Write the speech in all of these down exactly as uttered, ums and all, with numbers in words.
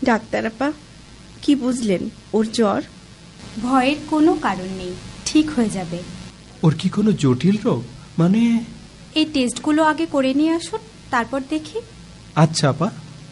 Doctor আপা, কি বুঝলেন? ওর জ্বর? ভয়ের কোনো কারণ নেই, ঠিক হয়ে যাবে। ওর কি কোনো জটিল রোগ? মানে এই টেস্টগুলো আগে করে নিয়ে আসুন, তারপর দেখি। আচ্ছা আপা।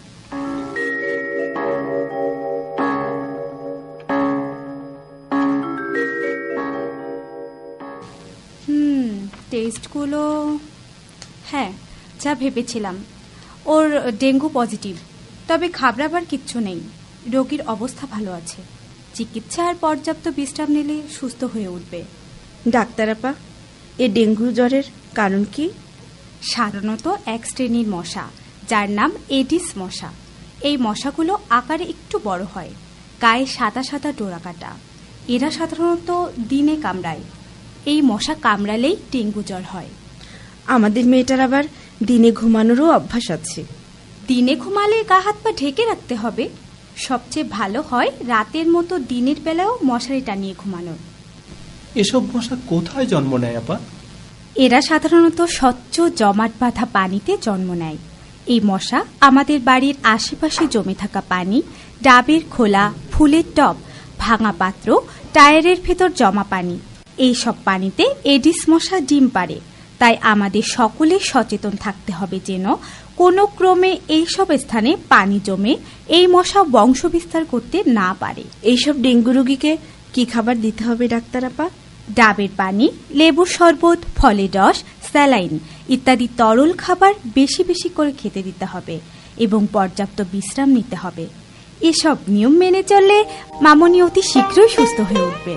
হুম টেস্টগুলো হ্যাঁ যা ভেবেছিলাম, ওর ডেঙ্গু পজিটিভ। তবে ঘাবড়াবার কিচ্ছু নেই, রোগীর অবস্থা ভালো আছে। চিকিৎসা আর পর্যাপ্ত বিশ্রাম নিলে সুস্থ হয়ে উঠবে। ডাক্তার আপা, এ ডেঙ্গু জ্বরের কারণ কি? সাধারণত এক শ্রেণীর মশা, যার নাম এডিস মশা। এই মশাগুলো আকারে একটু বড় হয়, গায়ে সাদা সাদা ডোরা কাটা। এরা সাধারণত দিনে কামড়ায়। এই মশা কামড়ালেই ডেঙ্গু জ্বর হয়। আমাদের মেয়েটার আবার দিনে ঘুমানোরও অভ্যাস আছে। দিনে ঘুমালে গা হাত পা ঢেকে রাখতে হবে। সবচেয়ে ভালো হয় রাতের মতো দিনের বেলাও মশারি টানিয়ে ঘুমানো। এসব মশা কোথায় জন্ম নেয় আপা? এরা সাধারণত স্বচ্ছ জমাট বাঁধা পানিতে জন্ম নেয়। এই মশা আমাদের বাড়ির আশেপাশে জমে থাকা পানি, ডাবের খোলা, ফুলের টব, ভাঙা পাত্র, টায়ারের ভেতর জমা পানি, এই সব পানিতে এডিস মশা ডিম পাড়ে। তাই আমাদের সকলে সচেতন থাকতে হবে যেন কোনো ক্রমে এইসব স্থানে পানি জমে এই মশা বংশ বিস্তার করতে না পারে। এইসব ডেঙ্গু রোগীকে কি খাবার দিতে হবে ডাক্তার আপা? ডাবের পানি, লেবুর শরবত, ফলের রস, স্যালাইন ইত্যাদি তরল খাবার বেশি বেশি করে খেতে দিতে হবে এবং পর্যাপ্ত বিশ্রাম নিতে হবে। এসব নিয়ম মেনে চললে মামনি অতি শীঘ্রই সুস্থ হয়ে উঠবে।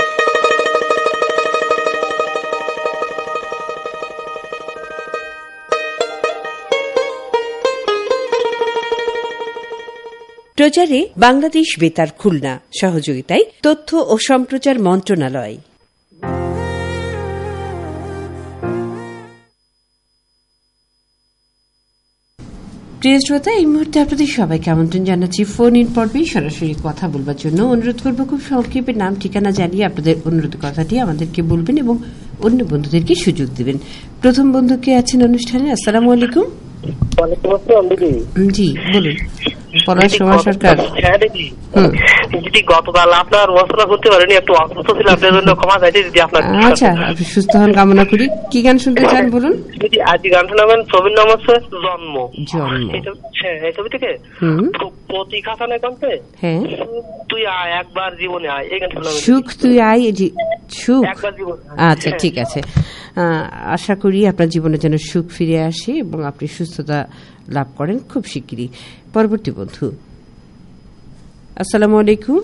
প্রচারে বাংলাদেশ বেতার খুলনা, সহযোগিতায় তথ্য ও সম্প্রচার মন্ত্রণালয়। প্রিয় শ্রোতা, এই মুহূর্তে আপনাদের সবাইকে আমন্ত্রণ জানাচ্ছি ফোন ইন পর্বে সরাসরি কথা বলবার জন্য। অনুরোধ করবো খুব সংক্ষেপে নাম ঠিকানা জানিয়ে আপনাদের অনুরোধ কথাটি আমাদেরকে বলবেন এবং অন্য বন্ধুদেরকে সুযোগ দিবেন। প্রথম বন্ধুকে আছেন অনুষ্ঠানে। আসসালামু আলাইকুম। জি বলুন। পলাশ রমা সরকার। গতকাল আপনার অবস্থা শুনতে পারেনি, একটু অসুস্থ ছিল, আপনার জন্য ক্ষমা চাইছি। যদি আপনার আচ্ছা, আপনি সুস্থ হন কামনা করি। কি গান শুনতে চান বলুন? যদি আজ গান শোনাবেন, ছবির নাম হচ্ছে জন্ম। জন্ম এই ছবি থেকে প্রতীক হাসানের কণ্ঠে হ্যাঁ তুই আয় একবার জীবনে আয়, এই গান শোনাবেন। সুখ তুই আয়, সুখ একবার জীবনে। আচ্ছা ঠিক আছে। আশা করি আপনার জীবনে যেন সুখ ফিরে আসে এবং আপনি সুস্থতা লাভ করেন খুব শিগগিরই। পরবর্তী বন্ধু। আসসালামু আলাইকুম।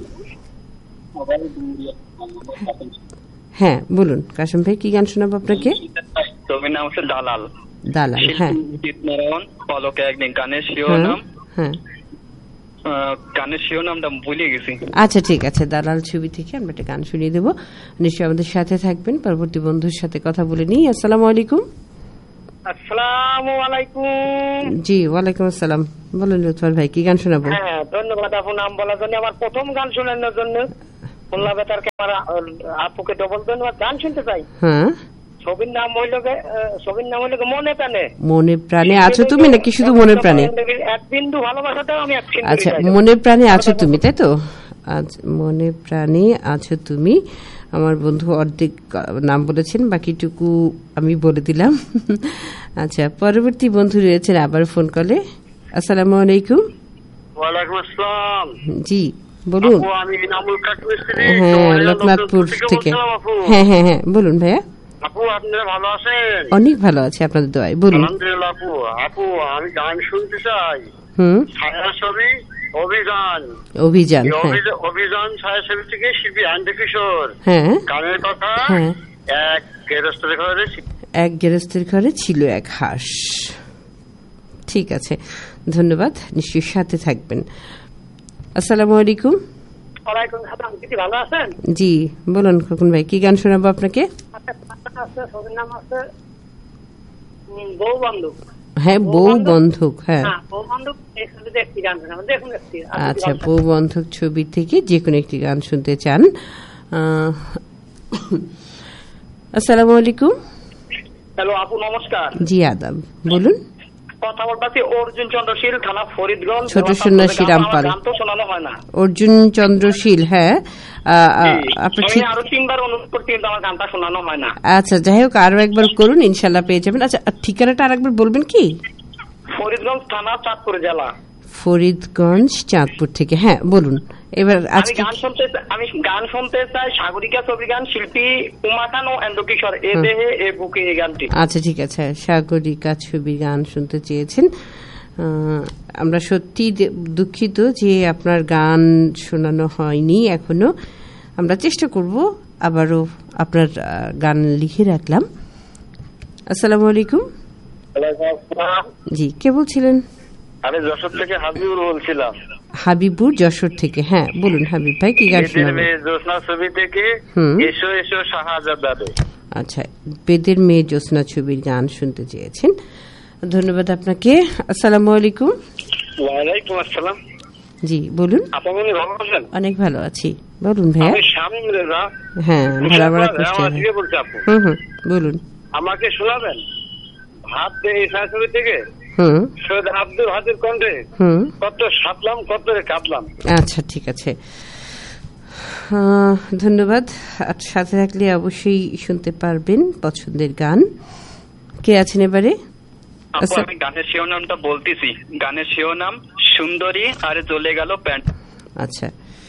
হ্যাঁ বলুন কাসম ভাই, কি গান শোনাবো আপনাকে? ছবির নাম হচ্ছে দালাল। দালাল হ্যাঁ। পলকে একদিন গানের শিরোনাম, হ্যাঁ গানের শিরোনামটা ভুলে গেছি। আচ্ছা ঠিক আছে, দালাল ছবি থেকে আমরা একটা গান শুনিয়ে দেবো। নিশ্চয়ই আমাদের সাথে থাকবেন। পরবর্তী বন্ধুর সাথে কথা বলে নিই। আসসালামু আলাইকুম। আসসালামু আলাইকুম। জি ওয়ালাইকুম আসসালাম। বলুন লুৎফর ভাই, কি গান শোনাবো? হ্যাঁ ধন্যবাদ আপু নাম বলার জন্য। আমার প্রথম গান শোনানোর জন্য মোল্লা বেতারকে আমার আপুকে ডবল ধন্যবাদ। গান শুনতে চাই। হ্যাঁ ছবির নাম হইল ছবির নাম হইল মনে প্রাণে। মনে প্রাণে আছো তুমি নাকি শুধু মনে প্রাণে? এক বিন্দু ভালোবাসাটাও আমি এক সিন। আচ্ছা মনে প্রাণে আছো তুমি, তাই তো? আজ মনে প্রাণে আছো তুমি। আমার বন্ধু অর্ধেক নাম বলেছেন, বাকিটুকু আমি বলে দিলাম। আচ্ছা পরবর্তী বন্ধু রয়েছেন আবার ফোন কলে। আসসালামু আলাইকুম। ওয়ালাইকুম আসসালাম। জি বলুন। আমি ইনামুল কাকমির থেকে। হ্যাঁ লোকনাথপুর থেকে। হ্যাঁ হ্যাঁ হ্যাঁ বলুন ভাইয়া। আপু আপনারা ভালো আছেন? অনেক ভালো আছে আপনাদের দোয়ায়। বলুন। আলহামদুলিল্লাহ আপু। আপু আমি গান শুনতে চাই। হুম ছায়াছবি অভিযান। অভিযান অভিযান ছায়াছবি থেকে শিল্পী আনন্দ কিশোর। হ্যাঁ গানের কথা। হ্যাঁ এক গেরস্তের ঘরে এক গেরস্তের ঘরে ছিল এক হাঁস। ঠিক আছে ধন্যবাদ, নিশ্চয়ই সাথে থাকবেন। আসসালামু আলাইকুম। ওয়ালাইকুম আসসালাম। কি ভালো আছেন? জি বলুন খোকন ভাই, কি গান শোনাবো আপনাকে? ছবির নাম আছে বউ বন্ধুক। হ্যাঁ বউ বন্ধুক। হ্যাঁ বউ বন্ধুক এই ছবিতে একটি গান শোনাবেন, দেখুন একটি। আচ্ছা বউ বন্ধুক ছবি থেকে যে কোনো একটি গান শুনতে চান। আসসালামু আলাইকুম। হ্যালো আপু নমস্কার। জি আদাব, বলুন। কথা বলতেছি অর্জুন চন্দ্রশীল, থানা ফরিদগঞ্জ। ছোট সন্ন্যাসী রামপাল। গান তো শোনানো হয় না। অর্জুন চন্দ্রশীল, হ্যাঁ। আপনি ঠিক আরো তিনবার অনুরোধ করতে, কিন্তু আমার গানটা শোনানো হয় না। আচ্ছা, যাই হোক, আরো একবার করুন, ইনশাল্লাহ পেয়ে যাবেন। আচ্ছা, ঠিকানাটা আরেকবার বলবেন কি? ফরিদগঞ্জ থানা, চাঁদপুর জেলা। ফরিদগঞ্জ, চাঁদপুর থেকে, হ্যাঁ বলুন। এবার আজকে গান শুনতে আমি গান শুনতে চাই সাগরিকা ছবি গান, শিল্পী উমা খান ও এন্দ্রকিশোর, এ দেহে এ বুকে এই গানটি। আচ্ছা, ঠিক আছে, সাগরিকা ছবি গান শুনতে চেয়েছেন। আমরা সত্যি দুঃখিত যে আপনার গান শোনানো হয়নি এখনো। আমরা চেষ্টা করব, আবারও আপনার গান লিখে রাখলাম। আসসালামু আলাইকুম। জি, কে বলছিলেন? আমি যশোর থেকে হাবিবুর বলছিলাম। হাবিবুর, যশোর থেকে, হ্যাঁ বলুন হাবিব ভাই, কি গান শোনাবেন? জ্যোৎস্না ছবি থেকে এসো এসো শাহজাদা। আচ্ছা, বেদের মেয়ে জ্যোৎস্না ছবির গান শুনতে চেয়েছেন, ধন্যবাদ আপনাকে। আসসালামু আলাইকুম। ওয়ালাইকুম আসসালাম। জি বলুন। আপনি ভালো আছেন? অনেক ভালো আছি, বলুন ভাইয়া। আমি শামীম রেজা। হ্যাঁ, ভাড়া ভাড়া করছেন। হুম হুম বলুন। আমাকে শোনাবেন হাত এই ছবি থেকে হুম সৈয়দ আব্দুল হাদির কণ্ঠে হুম কত সাতলাম কত কাঁদলাম। আচ্ছা, ঠিক আছে, ধন্যবাদ। সাথে থাকলে অবশ্যই শুনতে পারবেন পছন্দের গান। কে আছেন এবারে? আমি গানের শিরোনামটা বলতেছি। গানের শিরোনাম সুন্দরী আর জ্বলে গেল প্যান্ট। আচ্ছা,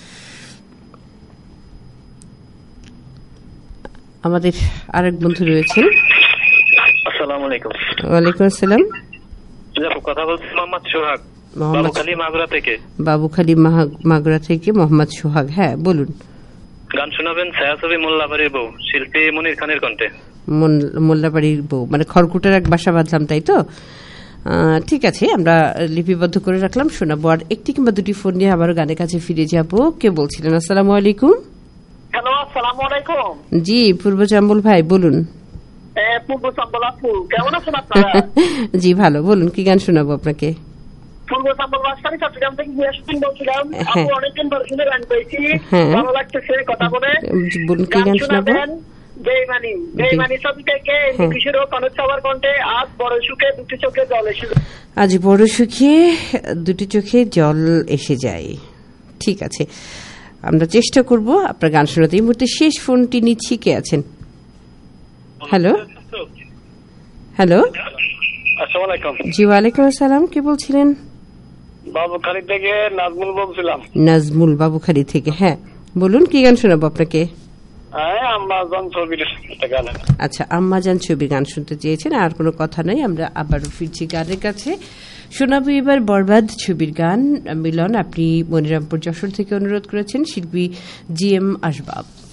আমাদের আরেক বন্ধু রয়েছেন। আসসালামু আলাইকুম। ওয়ালাইকুম আসসালাম। কথা বলছি মোহাম্মদ সোহাগ, বাবুখালী মাগুরা থেকে। বাবুখালী মাগুরা থেকে মোহাম্মদ সোহাগ, হ্যাঁ বলুন। গান শোনাবেন ছায়াছবি মোল্লাবাড়ির বউ, শিল্পী মনির খানের কণ্ঠে। মোল্লাবাড়ির বউ মানে খড়কুটার এক বাসা বাঁধলাম, তাই তো? ঠিক আছে, আমরা লিপিবদ্ধ করে রাখলাম, শোনাবো। আর একটি কিংবা দুটি ফোন নিয়ে আবার গানের কাছে ফিরে যাব। কে বলছিলেন? আসসালামু আলাইকুম। হ্যালো, আসসালামু আলাইকুম। জি, পূর্ব চাম্বল ভাই বলুন। পূর্ব চাম্বল আপু, কেমন আছেন আপনারা? জি ভালো, বলুন কি গান শোনাবো আপনাকে? পূর্ব চাম্বল বাসখালী চট্টগ্রাম থেকে গিয়াসুদ্দিন বলছিলাম। আপু অনেকদিন পর শুনে গান পেয়েছি, ভালো লাগতেছে কথা বলে। বলুন কি গান শোনাবো? বেইমানি। বেইমানি ছবি থেকে কিশোর ও কনক সবার কণ্ঠে আজ বড় সুখে দুটি চোখে জল এসে যায়। আজ বড় সুখে দুটি চোখে জল এসে যায়। ঠিক আছে, আমরা চেষ্টা করব আপনার গান শোনাতে। এই মুহূর্তে শেষ ফোনটি নিচ্ছি। কে আছেন? হ্যালো হ্যালো আসসালামু আলাইকুম। জি ওয়ালাইকুম আসসালাম। কে বলছিলেন? বাবুখালী থেকে নাজমুল বলছিলাম। নাজমুল, বাবুখালী থেকে, হ্যাঁ বলুন কি গান শোনাবো আপনাকে? আচ্ছা, আম্মাজান ছবির গান শুনতে চেয়েছেন। আর কোনো কথা নাই, আমরা আবারও ফিরছি গানের কাছে। শোনাবো এবার বরবাদ ছবির গান। মিলন, আপনি মনিরামপুর যশোর থেকে অনুরোধ করেছেন, শিল্পী জি এম আসবাব।